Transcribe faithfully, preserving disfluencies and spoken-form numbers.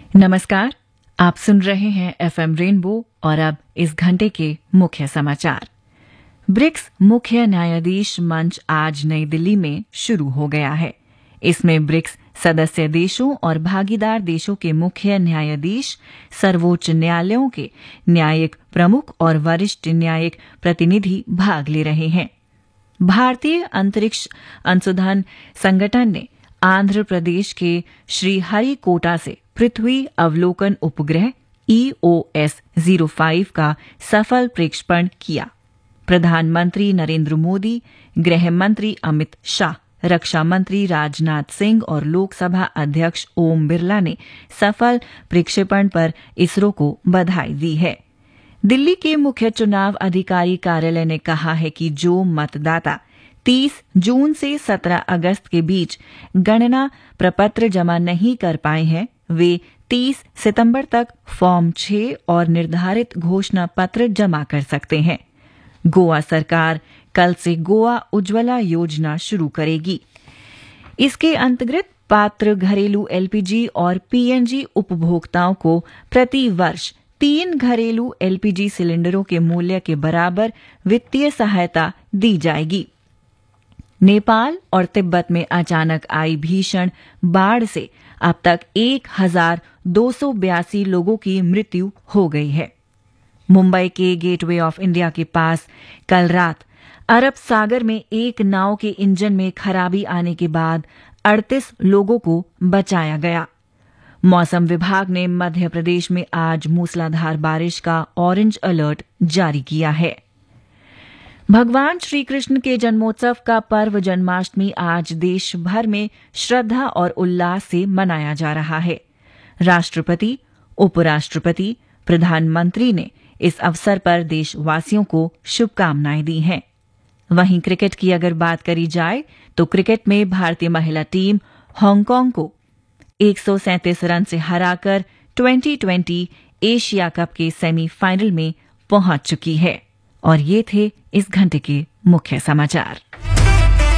नमस्कार, आप सुन रहे हैं एफएम रेनबो और अब इस घंटे के मुख्य समाचार। ब्रिक्स मुख्य न्यायाधीश मंच आज नई दिल्ली में शुरू हो गया है। इसमें ब्रिक्स सदस्य देशों और भागीदार देशों के मुख्य न्यायाधीश, सर्वोच्च न्यायालयों के न्यायिक प्रमुख और वरिष्ठ न्यायिक प्रतिनिधि भाग ले रहे हैं। भारतीय अंतरिक्ष अनुसंधान संगठन ने आंध्र प्रदेश के श्रीहरिकोटा से पृथ्वी अवलोकन उपग्रह ई ओ एस ज़ीरो फाइव का सफल प्रक्षेपण किया। प्रधानमंत्री नरेंद्र मोदी, गृह मंत्री अमित शाह, रक्षा मंत्री राजनाथ सिंह और लोकसभा अध्यक्ष ओम बिरला ने सफल प्रक्षेपण पर इसरो को बधाई दी है। दिल्ली के मुख्य चुनाव अधिकारी कार्यालय ने कहा है कि जो मतदाता तीस जून से सत्रह अगस्त के बीच गणना प्रपत्र जमा नहीं कर पाए हैं, वे तीस सितंबर तक फॉर्म छह और निर्धारित घोषणा पत्र जमा कर सकते हैं। गोवा सरकार कल से गोवा उज्ज्वला योजना शुरू करेगी। इसके अंतर्गत पात्र घरेलू एलपीजी और पीएनजी उपभोक्ताओं को प्रति वर्ष तीन घरेलू एलपीजी सिलेंडरों के मूल्य के बराबर वित्तीय सहायता दी जाएगी। नेपाल और तिब्बत में अचानक आई भीषण बाढ़ से अब तक एक हजार दो सौ बयासी लोगों की मृत्यु हो गई है। मुंबई के गेटवे ऑफ इंडिया के पास कल रात अरब सागर में एक नाव के इंजन में खराबी आने के बाद अड़तीस लोगों को बचाया गया। मौसम विभाग ने मध्य प्रदेश में आज मूसलाधार बारिश का ऑरेंज अलर्ट जारी किया है। भगवान श्री कृष्ण के जन्मोत्सव का पर्व जन्माष्टमी आज देश भर में श्रद्धा और उल्लास से मनाया जा रहा है। राष्ट्रपति, उपराष्ट्रपति, प्रधानमंत्री ने इस अवसर पर देशवासियों को शुभकामनाएं दी हैं। वहीं क्रिकेट की अगर बात करी जाए तो क्रिकेट में भारतीय महिला टीम हांगकांग को एक सौ सैंतीस रन से हराकर ट्वेंटी ट्वेंटी एशिया कप के सेमीफाइनल में पहुंच चुकी है। और ये थे इस घंटे के मुख्य समाचार।